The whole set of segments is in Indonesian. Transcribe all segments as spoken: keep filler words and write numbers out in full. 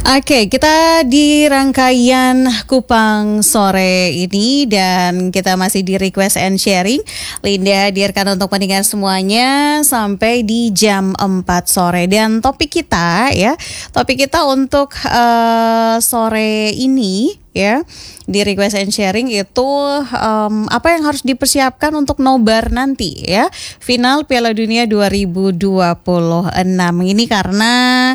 Oke, kita di rangkaian Kupang sore ini dan kita masih di request and sharing. Linda hadirkan untuk pendengar semuanya sampai di jam empat sore. Dan topik kita ya, topik kita untuk uh, sore ini ya di request and sharing itu um, apa yang harus dipersiapkan untuk nobar nanti ya final Piala Dunia dua ribu dua puluh enam ini karena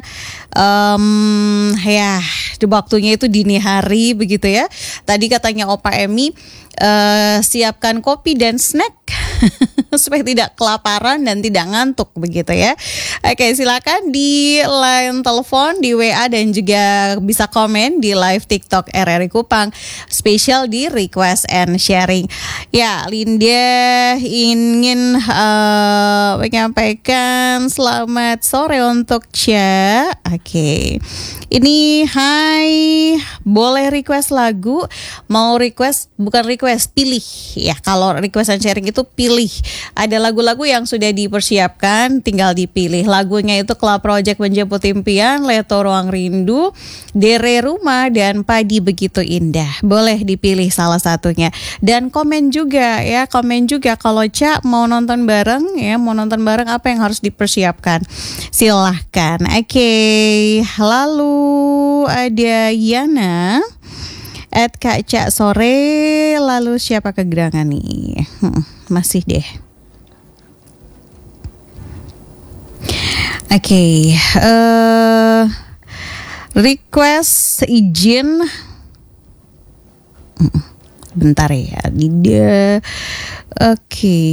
um, ya waktunya itu dini hari begitu ya. Tadi katanya Opa Emi uh, siapkan kopi dan snack supaya tidak kelaparan dan tidak ngantuk begitu ya. Oke, silakan di line telepon, di W A dan juga bisa komen di live TikTok R R I Kupang spesial di request and sharing. Ya, Linda ingin uh, menyampaikan selamat sore untuk Cia. Oke. Ini hai, boleh request lagu, mau request bukan request, pilih ya. Kalau request and sharing itu pilih. Ada lagu-lagu yang sudah dipersiapkan, tinggal dipilih. Lagunya itu Club Project Menjemput Impian, Leto Ruang Rindu, Dere Rumah dan Padi Begitu Indah. Boleh dipilih salah satunya. Dan komen juga ya, komen juga kalau Cak mau nonton bareng ya, mau nonton bareng apa yang harus dipersiapkan. Silahkan. Oke, lalu ada Yana at Kak Cak sore. Lalu siapa kegerangan nih? Hmm, masih deh. Oke, okay, uh, request izin. Bentar ya, Dida. Oke. Okay.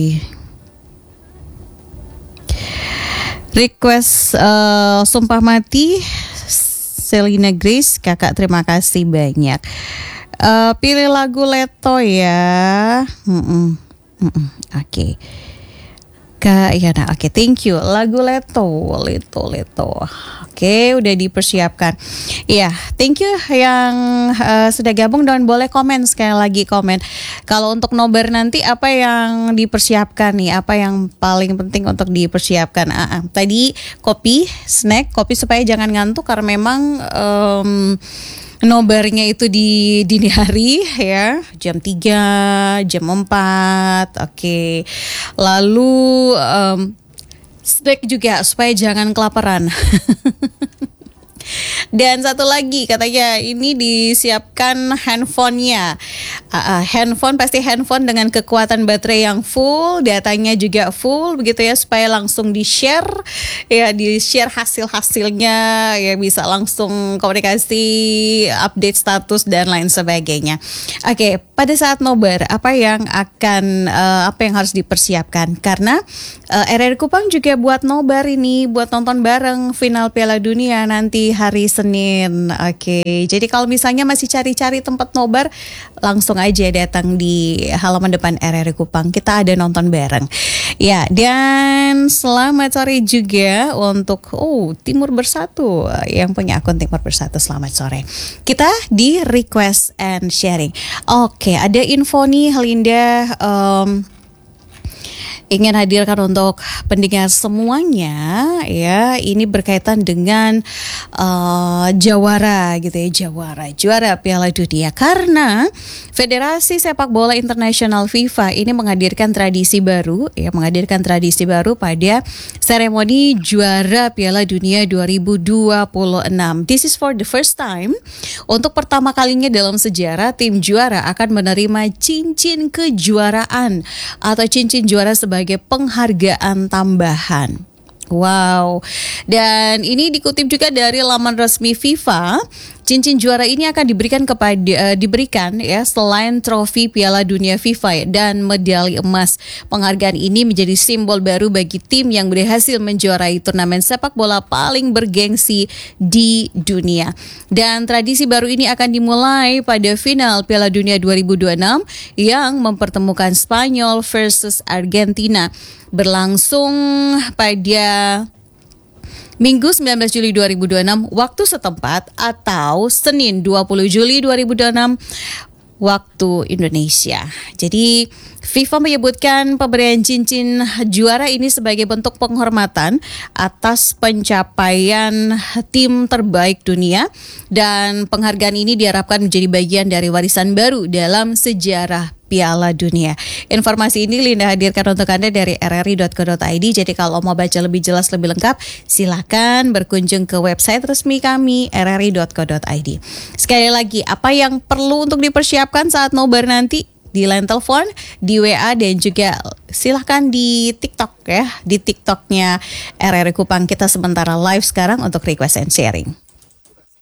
Request uh, Sumpah Mati Selina Grace, kakak terima kasih banyak. Uh, pilih lagu Leto ya. Mm-mm. Mm-mm. Oke. Okay. Kak ya, nah, oke, okay, thank you. Lagu Leto, Leto, Leto. Oke, okay, udah dipersiapkan. Iya, yeah, thank you yang uh, sudah gabung dan boleh komen sekali lagi komen. Kalau untuk nobar nanti apa yang dipersiapkan nih? Apa yang paling penting untuk dipersiapkan? Uh, uh, tadi kopi, snack, kopi supaya jangan ngantuk karena memang um, nobarnya itu di dini hari ya, jam tiga, jam empat. Oke. Okay. Lalu um, snack juga supaya jangan kelaparan. Dan satu lagi katanya ini disiapkan handphonenya. Uh, uh, handphone pasti handphone dengan kekuatan baterai yang full, datanya juga full begitu ya supaya langsung di-share ya, di-share hasil-hasilnya ya, bisa langsung komunikasi, update status dan lain sebagainya. Oke, okay, pada saat nobar apa yang akan uh, apa yang harus dipersiapkan karena uh, R R I Kupang juga buat nobar ini, buat nonton bareng final Piala Dunia nanti hari Senin. Oke, okay. Jadi kalau misalnya masih cari-cari tempat nobar, langsung aja datang di halaman depan R R I Kupang. Kita ada nonton bareng. Ya, dan selamat sore juga untuk oh Timur Bersatu yang punya akun Timur Bersatu. Selamat sore. Kita di request and sharing. Oke, okay, ada info nih Linda. Um, ingin hadirkan untuk pendengar semuanya ya, ini berkaitan dengan uh, jawara gitu ya, jawara juara Piala Dunia karena Federasi Sepak Bola Internasional FIFA ini menghadirkan tradisi baru ya, menghadirkan tradisi baru pada seremoni juara Piala Dunia dua ribu dua puluh enam. This is for the first time. Untuk pertama kalinya dalam sejarah tim juara akan menerima cincin kejuaraan atau cincin juara sebagai sebagai penghargaan tambahan. Wow. Dan ini dikutip juga dari laman resmi FIFA. Cincin juara ini akan diberikan kepada uh, diberikan ya selain trofi Piala Dunia FIFA dan medali emas. Penghargaan ini menjadi simbol baru bagi tim yang berhasil menjuarai turnamen sepak bola paling bergengsi di dunia. Dan tradisi baru ini akan dimulai pada final Piala Dunia dua ribu dua puluh enam yang mempertemukan Spanyol versus Argentina, berlangsung pada Minggu sembilan belas Juli dua ribu dua puluh enam waktu setempat atau Senin dua puluh Juli dua ribu dua puluh enam waktu Indonesia. Jadi FIFA menyebutkan pemberian cincin juara ini sebagai bentuk penghormatan atas pencapaian tim terbaik dunia, dan penghargaan ini diharapkan menjadi bagian dari warisan baru dalam sejarah Piala Dunia. Informasi ini Linda hadirkan untuk Anda dari r r i dot co dot i d. Jadi kalau mau baca lebih jelas, lebih lengkap, silakan berkunjung ke website resmi kami r r i dot co dot i d. Sekali lagi, apa yang perlu untuk dipersiapkan saat nobar nanti? Di line telepon, di W A, dan juga silahkan di TikTok ya. Di TikToknya R R I Kupang kita sementara live sekarang untuk request and sharing.